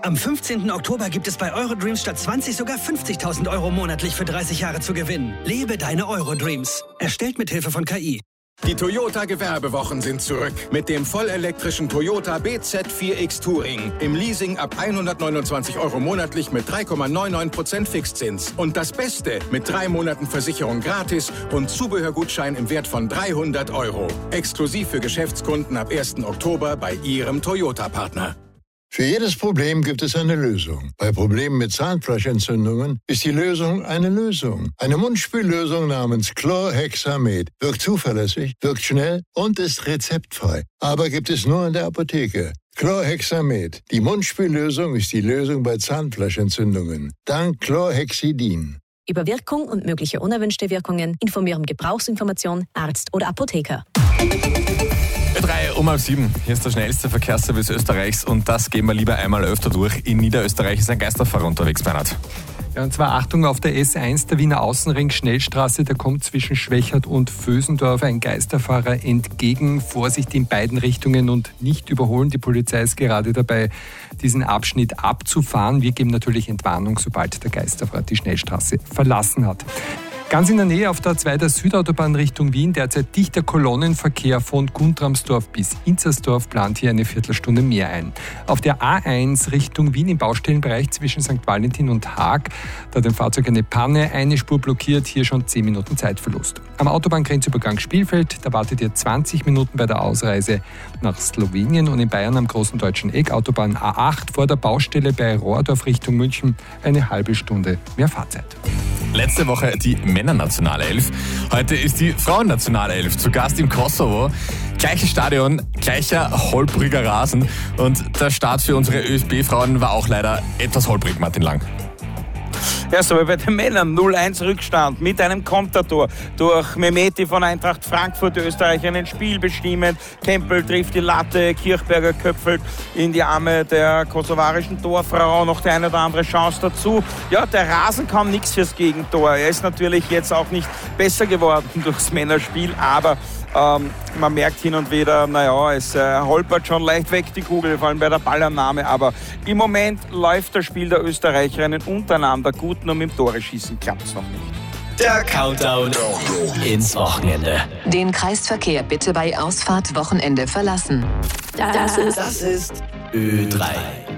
Am 15. Oktober gibt es bei Eurodreams statt 20 sogar 50.000 Euro monatlich für 30 Jahre zu gewinnen. Lebe deine Eurodreams. Erstellt mit Hilfe von KI. Die Toyota-Gewerbewochen sind zurück. Mit dem vollelektrischen Toyota BZ4X Touring. Im Leasing ab 129 Euro monatlich mit 3,99% Fixzins. Und das Beste, mit 3 Monaten Versicherung gratis und Zubehörgutschein im Wert von 300 Euro. Exklusiv für Geschäftskunden ab 1. Oktober bei Ihrem Toyota-Partner. Für jedes Problem gibt es eine Lösung. Bei Problemen mit Zahnfleischentzündungen ist die Lösung eine Lösung. Eine Mundspüllösung namens Chlorhexamed wirkt zuverlässig, wirkt schnell und ist rezeptfrei. Aber gibt es nur in der Apotheke. Chlorhexamed. Die Mundspüllösung ist die Lösung bei Zahnfleischentzündungen. Dank Chlorhexidin. Über Wirkung und mögliche unerwünschte Wirkungen informieren Gebrauchsinformation, Arzt oder Apotheker. 6:03. Hier ist der schnellste Verkehrsservice Österreichs und das gehen wir lieber einmal öfter durch. In Niederösterreich ist ein Geisterfahrer unterwegs, Bernhard. Ja, und zwar Achtung auf der S1, der Wiener Außenring Schnellstraße, da kommt zwischen Schwächert und Vösendorf ein Geisterfahrer entgegen. Vorsicht in beiden Richtungen und nicht überholen. Die Polizei ist gerade dabei, diesen Abschnitt abzufahren. Wir geben natürlich Entwarnung, sobald der Geisterfahrer die Schnellstraße verlassen hat. Ganz in der Nähe auf der A2 der Südautobahn Richtung Wien, derzeit dichter Kolonnenverkehr von Guntramsdorf bis Inzersdorf, plant hier eine Viertelstunde mehr ein. Auf der A1 Richtung Wien im Baustellenbereich zwischen St. Valentin und Haag, da hat ein Fahrzeug eine Panne, eine Spur blockiert, hier schon 10 Minuten Zeitverlust. Am Autobahngrenzübergang Spielfeld, da wartet ihr 20 Minuten bei der Ausreise nach Slowenien und in Bayern am großen deutschen Eck, Autobahn A8 vor der Baustelle bei Rohrdorf Richtung München, eine halbe Stunde mehr Fahrzeit. Letzte Woche die Männernationalelf. Heute ist die Frauennationalelf zu Gast im Kosovo. Gleiches Stadion, gleicher holpriger Rasen. Und der Start für unsere ÖSB-Frauen war auch leider etwas holprig, Martin Lang. Erst einmal bei den Männern 0-1 Rückstand mit einem Kontertor durch Mehmeti von Eintracht Frankfurt, die Österreicher ein Spiel bestimmend. Kempel trifft die Latte, Kirchberger köpfelt in die Arme der kosovarischen Torfrau, noch die eine oder andere Chance dazu. Ja, der Rasen kann nichts fürs Gegentor. Er ist natürlich jetzt auch nicht besser geworden durchs Männerspiel, aber man merkt hin und wieder, es holpert schon leicht weg die Kugel, vor allem bei der Ballannahme. Aber im Moment läuft das Spiel der Österreicherinnen untereinander gut, nur mit dem Tore-Schießen klappt es noch nicht. Der Countdown ins Wochenende. Den Kreisverkehr bitte bei Ausfahrt Wochenende verlassen. Das ist Ö3.